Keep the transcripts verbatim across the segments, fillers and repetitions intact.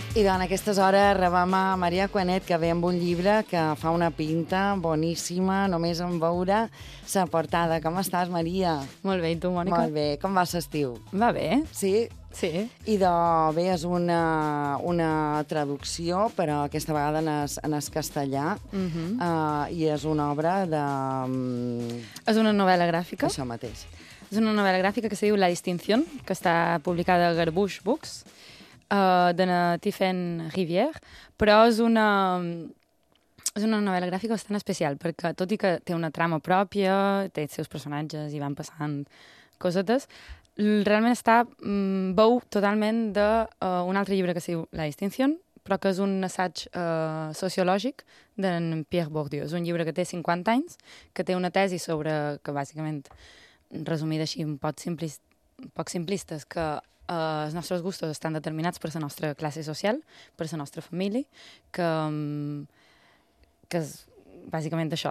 I en aquestes hores rebem a Maria Cuanet, que ve amb un llibre que fa una pinta boníssima, només en veure la portada. Com estàs, Maria? Molt bé, i tu, Mònica? Molt bé. Com va l'estiu? Va bé. Sí? Sí. I de, bé, és una, una traducció, però aquesta vegada en es, en es castellà, Uh -huh. uh, i és una obra de... És una novel·la gràfica. Això mateix. És una novel·la gràfica que se diu La Distinción, que està publicada a Garbuix Books, uh, de na Tiphaine Rivière, però és una... És una novel·la gràfica bastant especial, perquè tot i que té una trama pròpia, té els seus personatges i van passant cosetes, realment està, mm, veu totalment d'un uh, altre llibre que es diu La Distinción, però que és un assaig uh, sociològic d'en Pierre Bourdieu. És un llibre que té cinquanta anys, que té una tesi sobre, que bàsicament, resumida així un poc, simplist, un poc simplistes, que uh, els nostres gustos estan determinats per la nostra classe social, per la nostra família, que, um, que és bàsicament això,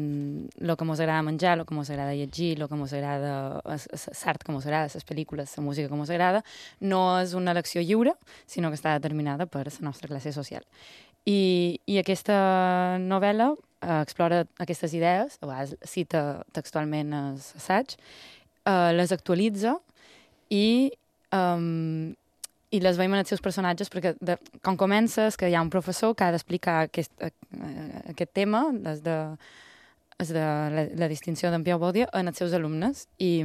el que ens agrada menjar, el que ens agrada llegir, el que ens agrada, l'art que ens agrada, les pel·lícules, la música que ens agrada, no és una elecció lliure, sinó que està determinada per la nostra classe social. I, i aquesta novel·la eh, explora aquestes idees, a vegades cita textualment l'assaig, eh, les actualitza i... Um, i les veiem en els seus personatges, perquè de, quan comences que hi ha un professor que ha d'explicar aquest, aquest tema, és de, és de la, la distinció d'en Pierre Bourdieu, en els seus alumnes, i,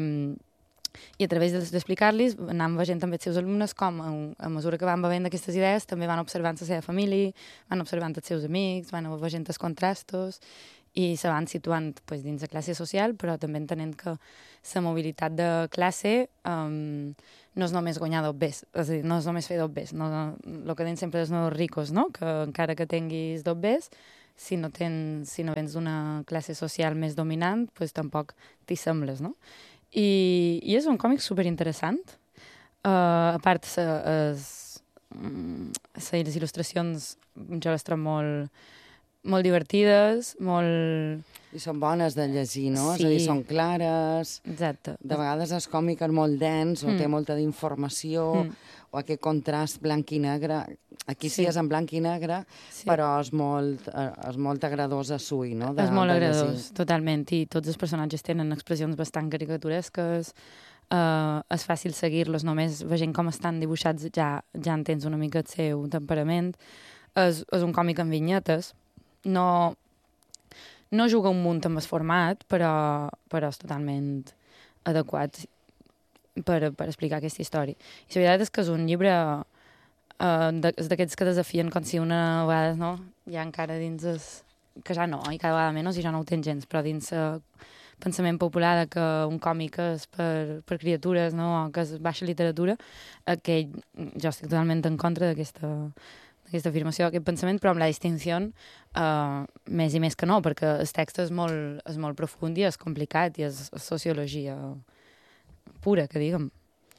i a través d'explicar-los anem veient també els seus alumnes com, a, a mesura que van veient aquestes idees, també van observant la seva família, van observant els seus amics, van veient els contrastos, i se van situant pues, dins la classe social, però també entenent que la mobilitat de classe um, no és només guanyar dos bes, és a dir, no és només fer dos bes. No, el que deien sempre és no ricos, no? Que encara que tinguis dos bes, si no, tens, si no vens d'una classe social més dominant, pues, tampoc t'hi sembles, no? I, i és un còmic superinteressant. Uh, a part, les il·lustracions jo les trobo molt... molt divertides, molt... I són bones de llegir, no? Sí. És a dir, són clares. Exacte. De vegades el còmic és molt dens, o mm. té molta d'informació, mm. o aquest contrast blanc i negre. Aquí sí, sí és en blanc i negre, sí. però és molt, és molt agradós a suï, no? De, és molt de agradós, llegir. Totalment. I tots els personatges tenen expressions bastant caricaturesques, uh, és fàcil seguir-los, només veient com estan dibuixats ja, ja entens una mica el seu temperament. És, és un còmic amb vinyetes. No, no juga un munt amb el format, però, però és totalment adequat per, per explicar aquesta història. I la veritat és que és un llibre uh, d'aquests que desafien com si una vegada, no? Ja encara dins es, que ja no, i cada vegada menys, i ja no ho tens gens, però dins el pensament popular de que un còmic és per, per criatures, no? O que és baixa literatura, eh, que jo estic totalment en contra d'aquesta... aquesta afirmació, aquest pensament, però amb La Distinció uh, més i més que no, perquè el text és molt, és molt profund i és complicat, i és sociologia pura, que diguem.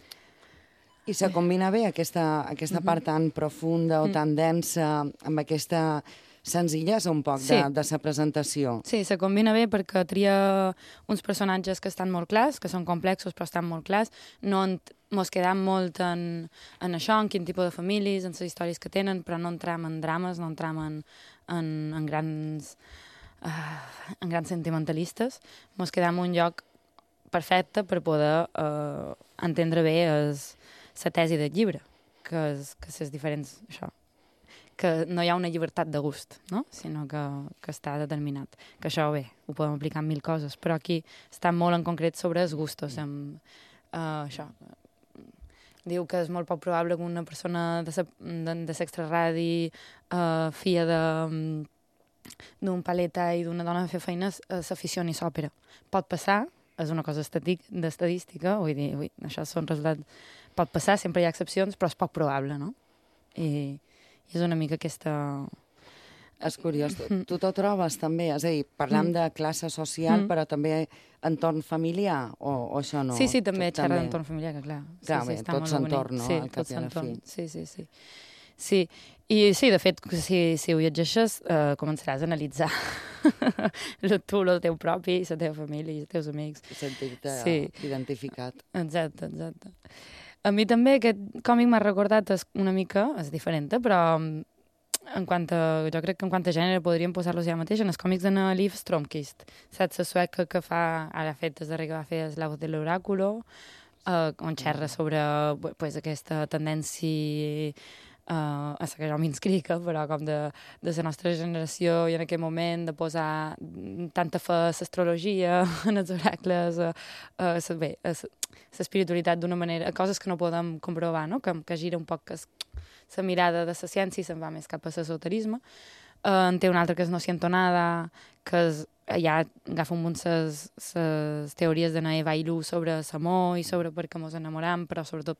I se combina bé aquesta, aquesta uh-huh. part tan profunda o tan densa amb aquesta senzillesa un poc sí. de, de sa presentació. Sí, se combina bé perquè tria uns personatges que estan molt clars, que són complexos però estan molt clars, no ens quedam molt en, en això, en quin tipus de famílies, en les històries que tenen, però no entram en drames, no entram en, en, en grans uh, en grans sentimentalistes. Ens quedam en un lloc perfecte per poder uh, entendre bé la tesi del llibre, que és, que és diferents, això, que no hi ha una llibertat de gust, no? Sinó que, que està determinat. Que això, bé, ho podem aplicar en mil coses, però aquí està molt en concret sobre els gustos. Amb, uh, això. Diu que és molt poc probable que una persona de l'extraradi, uh, filla d'un paleta i d'una dona a fer feines, uh, s'aficioni a l'òpera. Pot passar, és una cosa d'estadística, vull dir, ui, això són resultats... Pot passar, sempre hi ha excepcions, però és poc probable, no? I... I és una mica aquesta... És curiós. Tu, tu t'ho trobes també? És a dir, parlam mm. de classe social, mm. però també entorn familiar? O, o això no? Sí, sí, també xerra d'entorn familiar, que clar. Clar, sí, bé, sí, tot s'entorn, no? Sí, al tot cap i a la fi. Sí, sí, sí. Sí, i sí, de fet, si, si ho llegeixes, uh, començaràs a analitzar tu, el teu propi, la teva família i els teus amics. Sentir-te sí. identificat. Exacte, exacte. A mi també aquest còmic m'ha recordat una mica, és diferent, però en quant a, jo crec que en quant a gènere podríem posar-los ja mateix en els còmics de Liv Stromkist, saps, la sueca que fa, ara ha fet, des darrer que va fer La voz de l'oràculo, uh, on xerra sobre pues, aquesta tendència uh, a la que jo m'inscric, però com de, de la nostra generació i en aquell moment de posar tanta fe a l'astrologia, en els oracles, a, a, a, bé, a l'espiritualitat d'una manera, a coses que no podem comprovar, no? que, que gira un poc la mirada de la ciència i se'n va més cap a l'esoterisme. Uh, en té una altra que és No siento nada, que és, ja agafa un munt les teories de Naeva i Lu sobre l'amor i sobre per què ens enamoram, però sobretot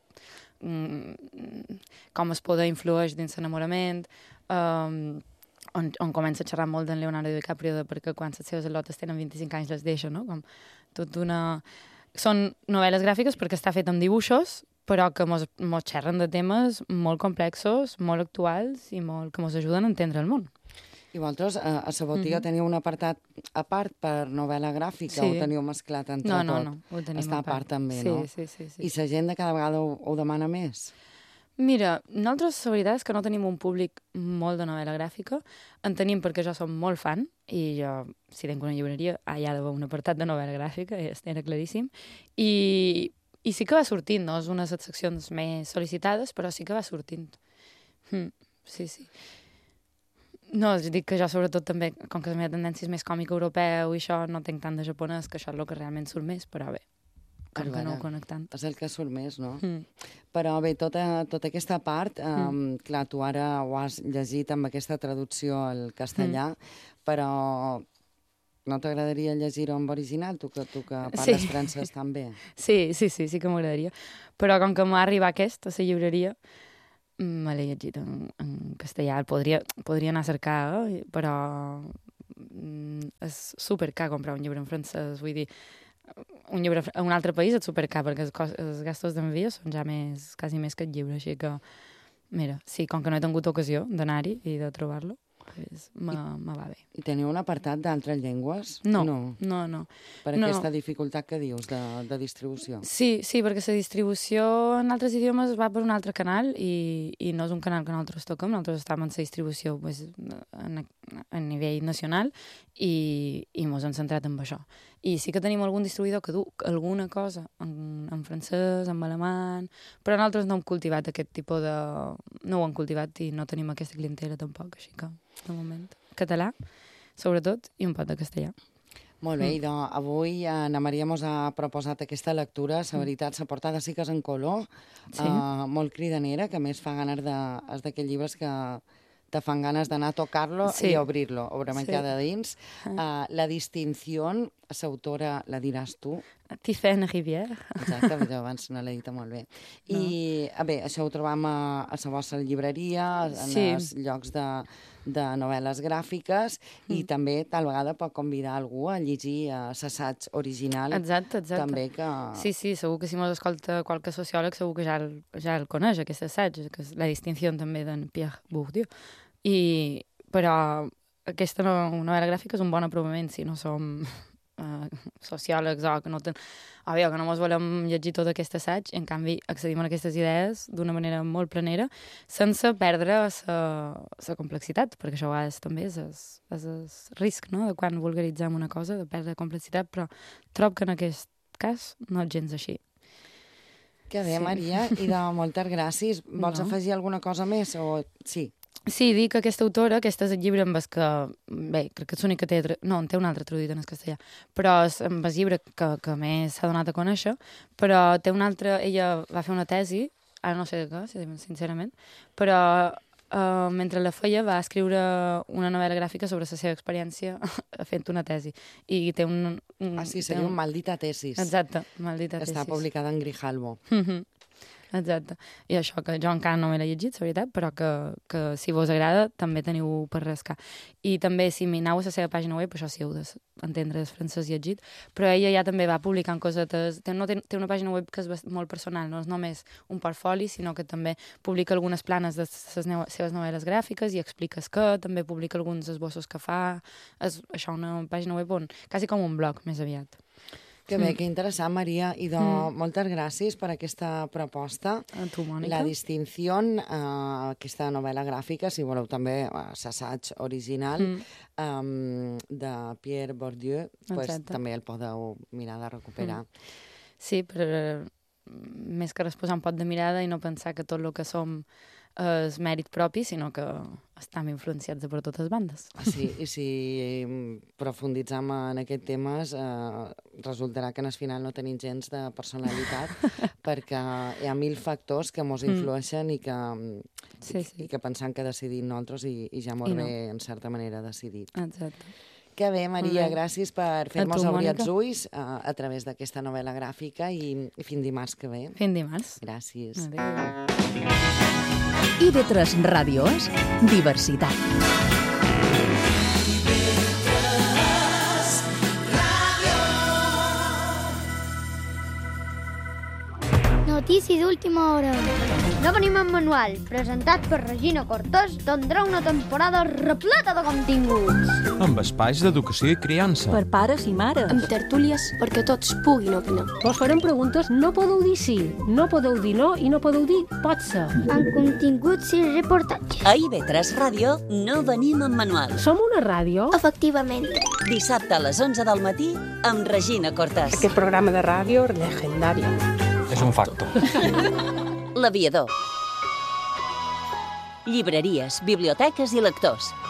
mm, com es poder influeix dins l'enamorament, um, on, on comença a xerrar molt d'en Leonardo DiCaprio de perquè quan les seves al·lotes tenen vint-i-cinc anys les deixa, no? Com tot una... Són novel·les gràfiques perquè està fet amb dibuixos, però que mos, mos xerren de temes molt complexos, molt actuals i molt, que mos ajuden a entendre el món. I vosaltres, a, a la botiga, mm -hmm. teniu un apartat a part per novel·la gràfica, sí. O teniu mesclat entre no, tot? No, no, ho tenim Està a part, part també, sí, no? Sí, sí, sí. I la gent de cada vegada ho, ho demana més? Mira, nosaltres la veritat és que no tenim un públic molt de novel·la gràfica, en tenim perquè jo som molt fan, i jo, si tenc una llibreria, ah, hi ha d'haver un apartat de novel·la gràfica, era claríssim, i... I sí que va sortint, no? És una de les seccions més sol·licitades, però sí que va sortint. Mm, sí, sí. No, és dic que jo sobretot també, com que la meva tendència és més còmic europeu i això, no tenc tant de japonès, que això és el que realment surt més, però bé, com Arbara, que no ho conec tant. És el que surt més, no? Mm. Però bé, tota, tota aquesta part, um, mm. clar, tu ara ho has llegit amb aquesta traducció al castellà, mm. però... No t'agradaria llegir-ho en original, tu que, tu que parles sí. francès també? Sí, sí, sí, sí que m'agradaria. Però com que m'ha arribat aquest, a la llibreria, me l'he llegit en, en castellà. El podria, podria anar a cercar, eh? Però mm, és supercar comprar un llibre en francès. Vull dir, un llibre a un altre país és supercar, perquè els, cos, els gastos d'envia són ja més, quasi més que el llibre. Així que, mira, sí, com que no he tingut ocasió d'anar-hi i de trobar-lo, pues, me, me va bé. I teniu un apartat d'altres llengües? No, no, no. no. Per no. aquesta dificultat que dius de, de distribució? Sí, sí, perquè la distribució en altres idiomes va per un altre canal i, i no és un canal que nosaltres toquem, nosaltres estem en la distribució pues, a, a nivell nacional i, i ens hem centrat en això. I sí que tenim algun distribuïdor que du alguna cosa en, en francès, en alemany, però nosaltres no hem cultivat aquest tipus de... No ho hem cultivat i no tenim aquesta clientela tampoc, així que, de moment, català, sobretot, i un pot de castellà. Molt bé, mm. i doncs avui Anna Maria mos ha proposat aquesta lectura, la veritat, la portada sí que és en color, sí. uh, molt cridanera, que a més fa ganes de... és d'aquells llibres que te fan ganes d'anar a tocar-lo sí. i obrir-lo, obrir-me sí. de dins. Uh, la distinció, l'autora la diràs tu? Tiffaine Rivière. Exacte, però abans no l'he dit molt bé. No. I, a bé, això ho trobam a, a la vostra llibreria, en sí. els llocs de, de novel·les gràfiques, mm. i també tal vegada pot convidar algú a llegir l'assaig original. Exacte, exacte. També que... Sí, sí, segur que si mos escolta qualque sociòleg segur que ja el, ja el coneix, aquest assaig, que és la distinció també d'en Pierre Bourdieu. I, però aquesta no, novel·la gràfica és un bon aprovament si no som uh, sociòlegs o que no, ten... o bé, que no mos volem llegir tot aquest assaig, en canvi accedim a aquestes idees d'una manera molt planera sense perdre la complexitat, perquè això a vegades també és el risc, no?, de quan vulgaritzem una cosa, de perdre complexitat, però trobo que en aquest cas no és gens així. Que bé, sí. Maria, i de moltes gràcies. Vols no. afegir alguna cosa més? O... Sí. Sí, dic que aquesta autora, aquest és el llibre amb el que... Bé, crec que és l'únic que té... No, en té un altre traduït en el castellà. Però és amb el llibre que, que més s'ha donat a conèixer. Però té un altre... Ella va fer una tesi, ara no sé de què, sincerament, però uh, mentre la feia va escriure una novel·la gràfica sobre la seva experiència fent una tesi. I té un... un ah, sí, seria un... un Maldita tesis. Exacte, Maldita tesis. Està publicada en Grijalbo. Mhm. Exacte. I això, que jo encara no me l'he llegit, la veritat, però que, que si vos agrada també teniu per rascar. I també, si m'aneu a la seva pàgina web, això sí heu d'entendre el francès llegit, però ella ja també va publicant cosetes... Té, no, té, té una pàgina web que és molt personal, no és només un portfoli, sinó que també publica algunes planes de les seves novel·les gràfiques i explica que també publica alguns esbossos que fa. És això, una pàgina web on... quasi com un blog, més aviat. Que bé, que interessant, Maria. I de Mm. moltes gràcies per aquesta proposta. A tu, Mònica. La distinció, eh, aquesta novel·la gràfica, si voleu també eh, l'assaig original, Mm. um, de Pierre Bourdieu, pues, Exacte. també el podeu mirar de recuperar. Sí, per eh, més que res posar un pot de mirada i no pensar que tot el que som és mèrit propi, sinó que estem influenciats per totes bandes. Sí, i si profunditzam en aquest temes, eh, resultarà que en el final no tenim gens de personalitat, perquè hi ha mil factors que mos influeixen i que, Sí, i, sí. i que pensam que decidim nosaltres i, i ja mos I no. ve, en certa manera, decidit. Exacte. Que bé, Maria, Molt bé. gràcies per fer-nos tu, obrir els Mònica. ulls a, a través d'aquesta novel·la gràfica i, i fins dimarts que ve. Fins dimarts. Gràcies. Adéu. I V tres Ràdio és diversitat. Notícies d'última hora. No venim en manual, presentat per Regina Cortès, tindrà una temporada repleta de continguts. Amb espais d'educació i criança. Per pares i mares. Amb tertúlies perquè tots puguin opinar. Vos farem preguntes, no podeu dir sí, no podeu dir no i no podeu dir pot ser. Amb continguts i reportatges. A I V tres Ràdio no venim amb manual. Som una ràdio? Efectivament. Dissabte a les onze del matí amb Regina Cortès. Aquest programa de ràdio legendari. És un facto. L'Aviador. Llibreries, biblioteques i lectors.